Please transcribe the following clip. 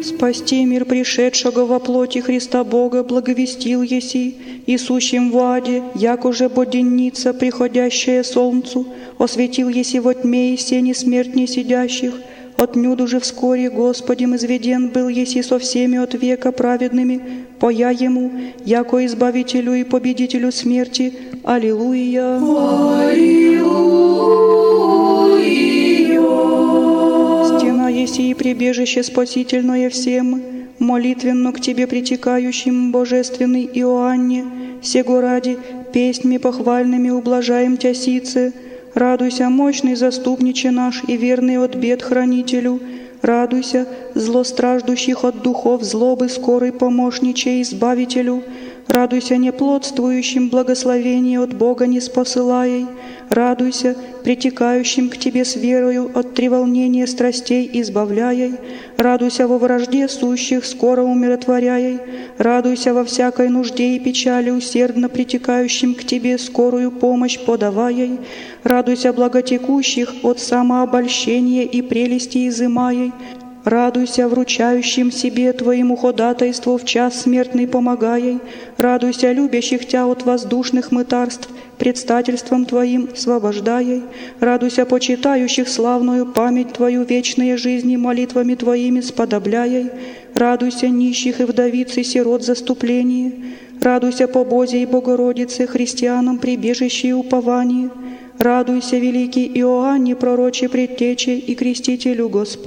Спасти мир пришедшего во плоти Христа Бога благовестил еси, и сущим в аде, як уже боденница, приходящая солнцу, осветил еси во тьме и сени смертней сидящих. Отнюдь же вскоре Господем изведен был еси со всеми от века праведными, поя Ему, яко Избавителю и Победителю смерти. Аллилуйя! Аллилуйя! Стена еси и прибежище спасительное всем, молитвенно к Тебе притекающим, божественный Иоанне, сего ради песнями похвальными ублажаем Тя сице. Радуйся, мощный заступниче наш и верный от бед хранителю. Радуйся, злостраждущих от духов злобы скорый помощниче избавителю. Радуйся, неплодствующим благословение от Бога не спосылаей. Радуйся, притекающим к Тебе с верою от треволнения страстей избавляей. Радуйся во вражде сущих, скоро умиротворяей. Радуйся во всякой нужде и печали, усердно притекающим к Тебе скорую помощь подаваей. Радуйся благотекущих от самообольщения и прелести изымаей. Радуйся вручающим себе Твоему ходатайству в час смертный помогаей. Радуйся любящих Тя от воздушных мытарств, предстательством Твоим освобождаей. Радуйся почитающих славную память Твою вечные жизни молитвами Твоими сподобляей. Радуйся нищих и вдовиц и сирот заступление. Радуйся по Бозе и Богородице, христианам прибежище и упование. Радуйся, великий Иоанне, пророче предтече и крестителю Господь.